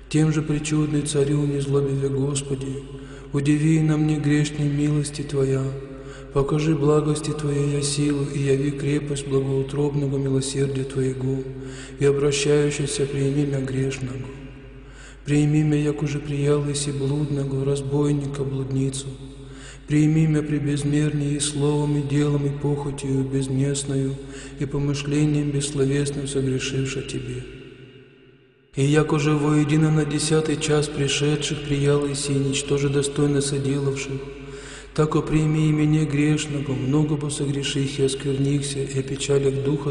Тем же причудный Царю незлобиве Господи, удиви на мне грешной милости Твоя, покажи благости Твоей силу и яви крепость благоутробного милосердия Твоего, и обращающийся прими мя грешного. Прими мя, як уже приялыси блудного, разбойника, блудницу. Прими мя при безмернее и словом, и делом, и похотью безместную, и помышлением бессловесным согрешивши Тебе. И як уже воедино на 10-й час пришедших приялыси, ничтоже достойно соделавших, так оприми и меня грешного, много посогреших и осквернихся, и опечалях духа